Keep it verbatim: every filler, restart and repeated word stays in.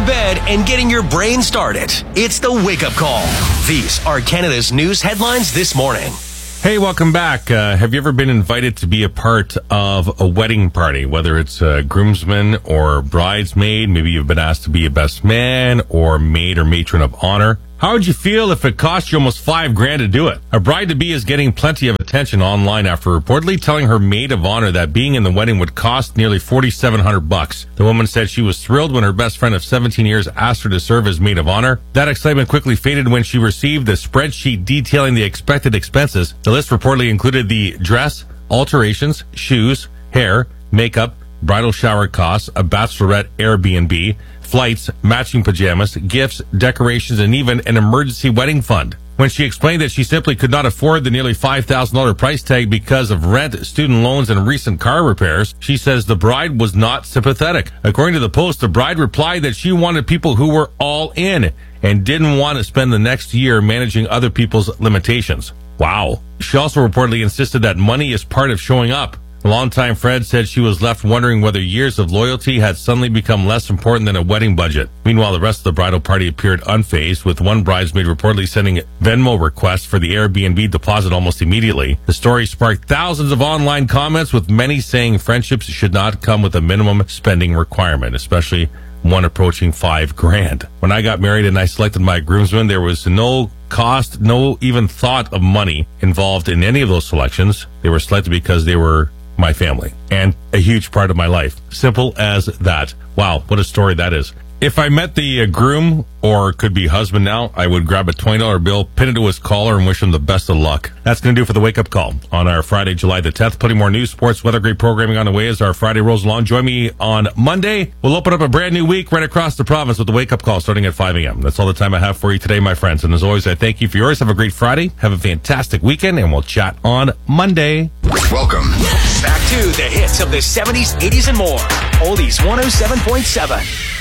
bed and getting your brain started. It's the Wake Up Call. These are Canada's news headlines this morning. Hey, welcome back. Uh, have you ever been invited to be a part of a wedding party, whether it's a groomsman or bridesmaid? Maybe you've been asked to be a best man or maid or matron of honor. How would you feel if it cost you almost five grand to do it? A bride-to-be is getting plenty of attention online after reportedly telling her maid of honor that being in the wedding would cost nearly forty-seven hundred bucks. The woman said she was thrilled when her best friend of seventeen years asked her to serve as maid of honor. That excitement quickly faded when she received the spreadsheet detailing the expected expenses. The list reportedly included the dress, alterations, shoes, hair, makeup, bridal shower costs, a bachelorette Airbnb, flights, matching pajamas, gifts, decorations, and even an emergency wedding fund. When she explained that she simply could not afford the nearly five thousand dollars price tag because of rent, student loans, and recent car repairs, she says the bride was not sympathetic. According to the Post, the bride replied that she wanted people who were all in and didn't want to spend the next year managing other people's limitations. Wow. She also reportedly insisted that money is part of showing up. Longtime Fred said she was left wondering whether years of loyalty had suddenly become less important than a wedding budget. Meanwhile, the rest of the bridal party appeared unfazed, with one bridesmaid reportedly sending Venmo requests for the Airbnb deposit almost immediately. The story sparked thousands of online comments, with many saying friendships should not come with a minimum spending requirement, especially one approaching five grand. When I got married and I selected my groomsmen, there was no cost, no even thought of money involved in any of those selections. They were selected because they were my family and a huge part of my life. Simple as that. Wow, what a story that is. If I met the uh, groom, or could be husband now, I would grab a twenty dollar bill, pin it to his collar, and wish him the best of luck. That's going to do for the Wake Up Call on our Friday, July the tenth. Plenty more news, sports, weather, great programming on the way as our Friday rolls along. Join me on Monday. We'll open up a brand new week right across the province with the Wake Up Call starting at five a.m. That's all the time I have for you today, my friends. And as always, I thank you for yours. Have a great Friday. Have a fantastic weekend, and we'll chat on Monday. Welcome back to the hits of the seventies, eighties, and more. Oldies one oh seven point seven.